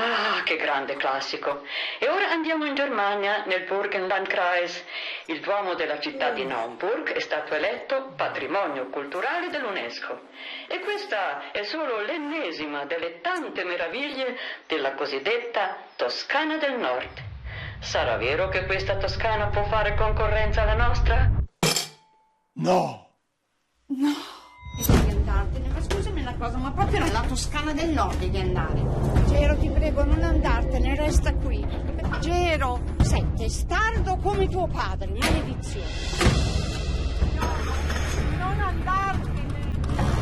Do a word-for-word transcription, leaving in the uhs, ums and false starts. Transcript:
Ah, che grande classico. E ora andiamo in Germania, nel Burgenlandkreis. Il Duomo della città di Naumburg è stato eletto patrimonio culturale dell'UNESCO. E questa è solo l'ennesima delle tante meraviglie della cosiddetta Toscana del Nord. Sarà vero che questa Toscana può fare concorrenza alla nostra? No! No! E devi andartene, ma scusami una cosa, ma proprio nella Toscana del Nord devi andare. Gero, ti prego, non andartene, resta qui. Gero, sei testardo come tuo padre, maledizione. No, non andartene.